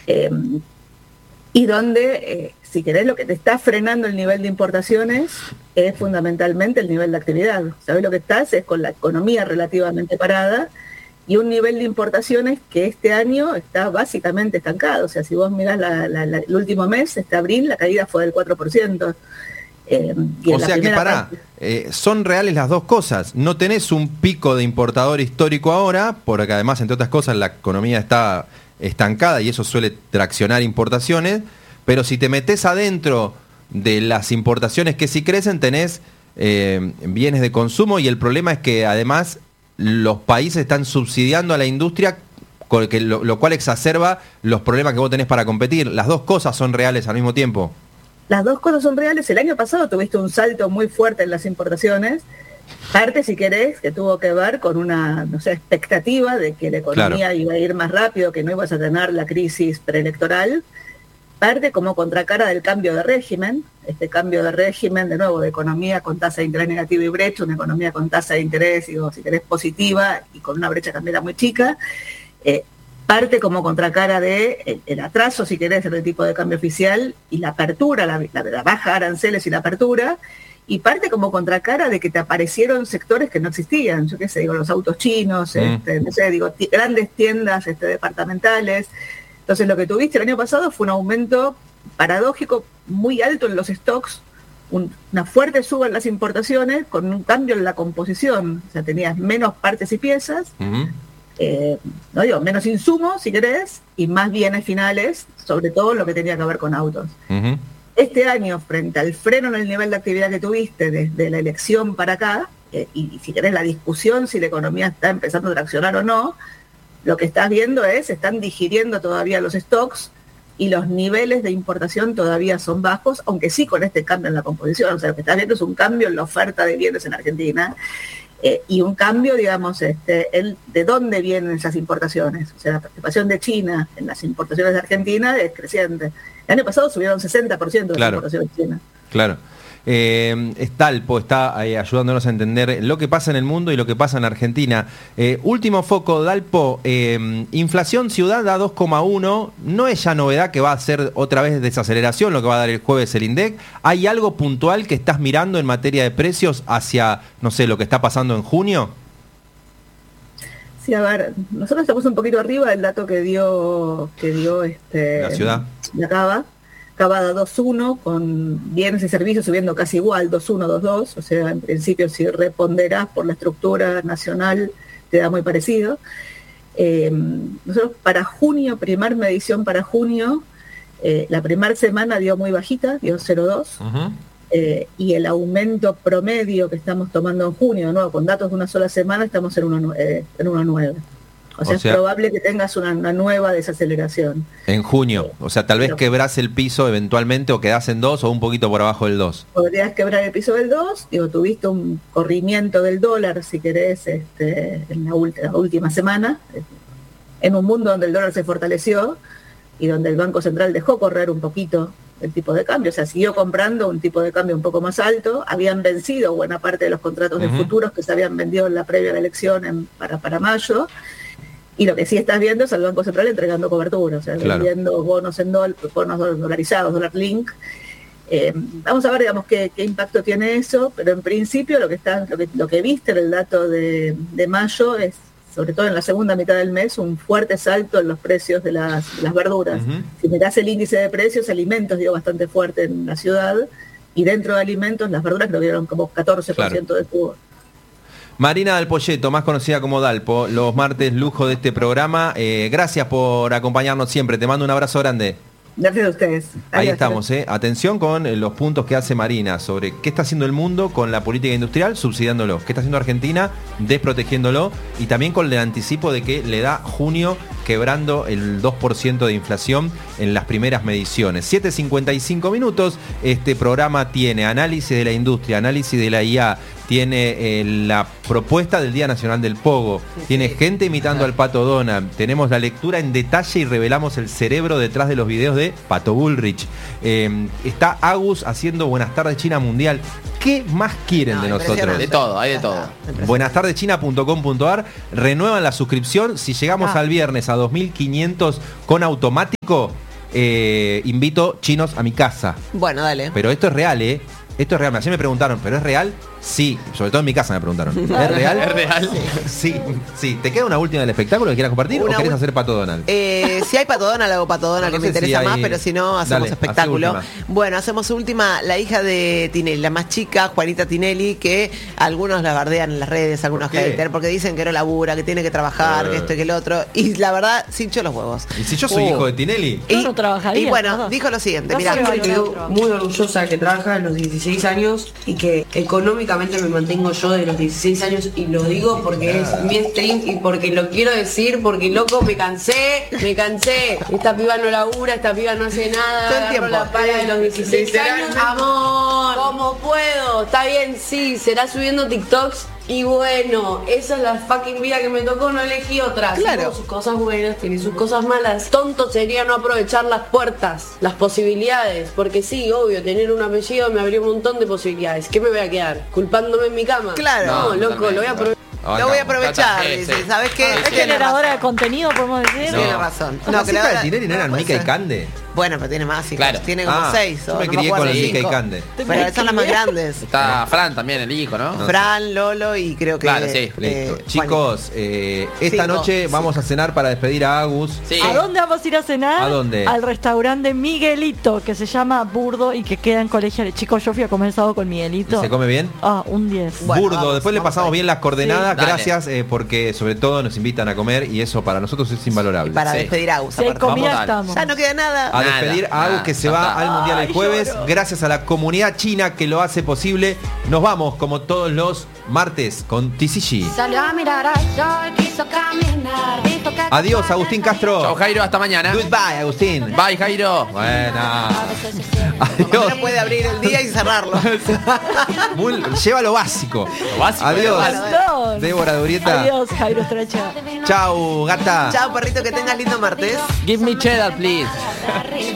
Eh, y donde, si querés, lo que te está frenando el nivel de importaciones es fundamentalmente el nivel de actividad. ¿Sabés lo que estás? Es con la economía relativamente parada y un nivel de importaciones que este año está básicamente estancado. O sea, si vos mirás el último mes, este abril, la caída fue del 4%. O sea que son reales las dos cosas. No tenés un pico de importador histórico ahora, porque además, entre otras cosas, la economía está estancada y eso suele traccionar importaciones, pero si te metés adentro de las importaciones que sí crecen, tenés bienes de consumo, y el problema es que además los países están subsidiando a la industria, lo cual exacerba los problemas que vos tenés para competir. Las dos cosas son reales al mismo tiempo. Las dos cosas son reales. El año pasado tuviste un salto muy fuerte en las importaciones, parte, si querés, que tuvo que ver con una, expectativa de que la economía iba a ir más rápido, que no ibas a tener la crisis preelectoral, parte como contracara del cambio de régimen, este cambio de régimen, de nuevo, de economía con tasa de interés negativo y brecha, una economía con tasa de interés, si querés, positiva y con una brecha cambiaria muy chica, parte como contracara de el atraso, si querés, en el tipo de cambio oficial y la apertura, la baja de aranceles y la apertura, y parte como contracara de que te aparecieron sectores que no existían. Yo qué sé, los autos chinos, grandes tiendas departamentales. Entonces lo que tuviste el año pasado fue un aumento paradójico muy alto en los stocks, una fuerte suba en las importaciones con un cambio en la composición. O sea, tenías menos partes y piezas, menos insumos, si querés, y más bienes finales, sobre todo lo que tenía que ver con autos. Este año, frente al freno en el nivel de actividad que tuviste desde la elección para acá, y si querés la discusión si la economía está empezando a traccionar o no, lo que estás viendo están digiriendo todavía los stocks y los niveles de importación todavía son bajos, aunque sí con este cambio en la composición. O sea, lo que estás viendo es un cambio en la oferta de bienes en Argentina, y un cambio, digamos, de dónde vienen esas importaciones. O sea, la participación de China en las importaciones de Argentina es creciente. El año pasado subieron 60% de las importaciones de China. Claro. Dalpo está ayudándonos a entender lo que pasa en el mundo y lo que pasa en Argentina. Último foco, Dalpo. Inflación ciudad da 2,1. No es ya novedad que va a ser otra vez desaceleración lo que va a dar el jueves el INDEC. ¿Hay algo puntual que estás mirando en materia de precios hacia, lo que está pasando en junio? Sí, a ver, nosotros estamos un poquito arriba del dato que dio la ciudad. La Cava da 2,1, con bienes y servicios subiendo casi igual, 2,1, 2,2, o sea, en principio si reponderás por la estructura nacional te da muy parecido. Nosotros para junio, primer medición para junio, la primera semana dio muy bajita, dio 0,2, y el aumento promedio que estamos tomando en junio, ¿no? Con datos de una sola semana, estamos en 1,9. O sea, es probable que tengas una nueva desaceleración. En junio, o sea, tal vez quebrás el piso eventualmente, o quedás en 2 o un poquito por abajo del 2. Podrías quebrar el piso del 2, tuviste un corrimiento del dólar, si querés, en la última semana, en un mundo donde el dólar se fortaleció y donde el Banco Central dejó correr un poquito el tipo de cambio, o sea, siguió comprando un tipo de cambio un poco más alto, habían vencido buena parte de los contratos de futuros que se habían vendido en la previa a la elección para mayo. Y lo que sí estás viendo es al Banco Central entregando cobertura, o sea, vendiendo bonos bonos dolarizados, dólar link. Vamos a ver, digamos, qué impacto tiene eso, pero en principio lo que viste en el dato de mayo es, sobre todo en la segunda mitad del mes, un fuerte salto en los precios de las verduras. Si mirás el índice de precios, alimentos dio bastante fuerte en la ciudad, y dentro de alimentos las verduras creo que dieron como 14% de suba. Marina Dal Poyetto, más conocida como Dalpo, los martes lujo de este programa. Gracias por acompañarnos siempre. Te mando un abrazo grande. Gracias a ustedes. Ahí estamos, Atención con los puntos que hace Marina sobre qué está haciendo el mundo con la política industrial, subsidiándolo. Qué está haciendo Argentina, desprotegiéndolo. Y también con el anticipo de que le da junio quebrando el 2% de inflación en las primeras mediciones. 7:55 minutos. Este programa tiene análisis de la industria, análisis de la IA, tiene la propuesta del Día Nacional del Pogo, tiene gente imitando al Pato Donald, tenemos la lectura en detalle y revelamos el cerebro detrás de los videos de Pato Bullrich, está Agus haciendo Buenas tardes China Mundial. ¿Qué más quieren de nosotros? De todo, hay de todo. Buenastardechina.com.ar, renuevan la suscripción. Si llegamos al viernes a 2.500 con automático, invito chinos a mi casa. Bueno, dale. Pero esto es real, ¿eh? Esto es real. Ayer me preguntaron, ¿pero es real? Sí, sobre todo en mi casa me preguntaron. ¿Es real? ¿Es real? Sí. ¿Te queda una última del espectáculo que quieras compartir o querés hacer Pato Donald? Si hay Pato Donald, hago Pato Donald, que me interesa más, pero si no, hacemos espectáculo. Bueno, hacemos última, la hija de Tinelli, la más chica, Juanita Tinelli, que algunos la bardean en las redes, algunos haters, porque dicen que no labura, que tiene que trabajar, que esto y que el otro. Y la verdad, hinchó los huevos. ¿Y si yo soy hijo de Tinelli? Yo no trabajaría. Y bueno, dijo lo siguiente, mirá. Estoy muy orgullosa que trabaja a los 16 años y que económicamente me mantengo yo de los 16 años, y lo digo porque es mi stream y porque lo quiero decir, porque loco me cansé. Esta piba no labura, esta piba no hace nada. Todo el tiempo. La pala de los 16 años. Amor, ¿cómo puedo? Está bien, sí, será subiendo TikToks. Y bueno, esa es la fucking vida que me tocó, no elegí otra. Claro. Tiene sus cosas buenas, tiene sus cosas malas. Tonto sería no aprovechar las puertas, las posibilidades. Porque sí, obvio, tener un apellido me abrió un montón de posibilidades. ¿Qué me voy a quedar? ¿Culpándome en mi cama? Claro. No, loco, lo voy a aprovechar. Lo voy a aprovechar, dice. ¿Sabes qué? Es generadora de contenido, podemos decir. Tiene razón. No, que la de Tinelli no eran Mica y Cande. Bueno, pero tiene más hijos. Claro. Tiene como 6. Yo me crié con los Mica y Cande. Pero son las más grandes. Está Fran también, el hijo, ¿no? Fran, Lolo y creo que... Claro, sí. Listo. Chicos, esta noche vamos a cenar para despedir a Agus. Sí. ¿A dónde vamos a ir a cenar? ¿A dónde? Al restaurante Miguelito, que se llama Burdo y que queda en Colegiales. Chicos, yo fui a comer sábado con Miguelito. ¿Se come bien? Un 10. Bueno, Burdo, vamos, después le vamos pasamos ahí. bien las coordenadas, Sí, gracias porque sobre todo nos invitan a comer y eso para nosotros es invalorable. Para Sí. despedir a Agus. Si hay aparte. comida, Vamos, estamos. Ya no queda nada. A despedir a Agus, que se va al Mundial el jueves, gracias a la comunidad china que lo hace posible. Nos vamos como todos los martes con TCG. Salió a mirar al sol, quiso caminar, dijo que... Adiós, Agustín Castro. Chao, Jairo, hasta mañana. Goodbye, Agustín. Bye, Jairo. Buena. Adiós. No puede abrir el día y cerrarlo. Lleva lo básico. Adiós. Adiós. Débora Durieta. Adiós, Jairo Estracha. Chau, gata. Chao, perrito, que tengas lindo martes. Give me cheddar, please. Arriba.